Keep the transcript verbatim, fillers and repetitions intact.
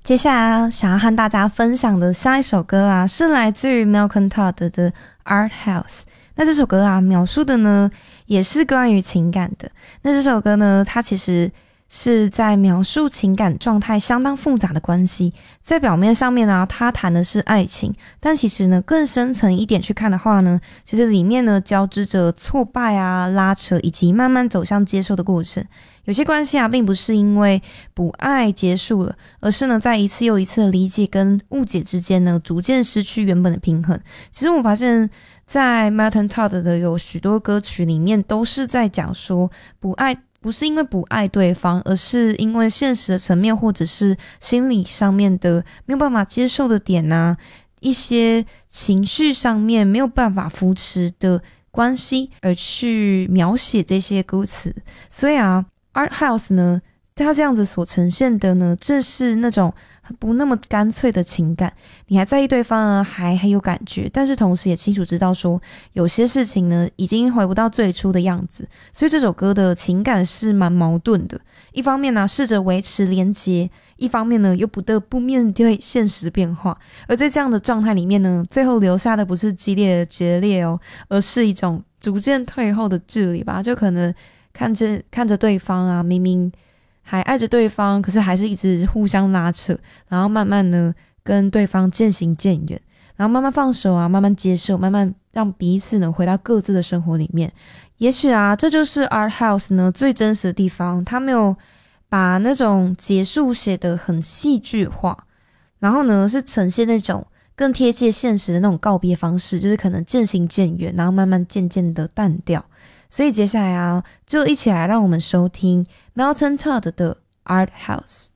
接下来啊，想要和大家分享的下一首歌啊，是来自于 Malcolm Todd 的 Art House。那这首歌啊，描述的呢，也是关于情感的。那这首歌呢，它其实是在描述情感状态相当复杂的关系。在表面上面啊，它谈的是爱情，但其实呢，更深层一点去看的话呢，其实里面呢，交织着挫败啊、拉扯，以及慢慢走向接受的过程。有些关系啊，并不是因为不爱结束了，而是呢，在一次又一次的理解跟误解之间呢，逐渐失去原本的平衡。其实我发现，在 Malcolm Todd 的有许多歌曲里面，都是在讲说，不爱不是因为不爱对方，而是因为现实的层面或者是心理上面的没有办法接受的点啊，一些情绪上面没有办法扶持的关系，而去描写这些歌词。所以啊Art House 呢，它这样子所呈现的呢，正是那种不那么干脆的情感。你还在意对方呢，还很有感觉，但是同时也清楚知道说，有些事情呢，已经回不到最初的样子。所以这首歌的情感是蛮矛盾的。一方面呢，试着维持连结，一方面呢，又不得不面对现实变化。而在这样的状态里面呢，最后留下的不是激烈的决裂哦，而是一种逐渐退后的距离吧。就可能看着看着对方啊，明明还爱着对方，可是还是一直互相拉扯，然后慢慢呢跟对方渐行渐远，然后慢慢放手啊，慢慢接受，慢慢让彼此呢回到各自的生活里面。也许啊，这就是 Art House 呢最真实的地方，他没有把那种结束写得很戏剧化，然后呢是呈现那种更贴切现实的那种告别方式，就是可能渐行渐远，然后慢慢渐渐的淡掉。所以接下来啊，就一起来让我们收听 Malcolm Todd 的 Art House。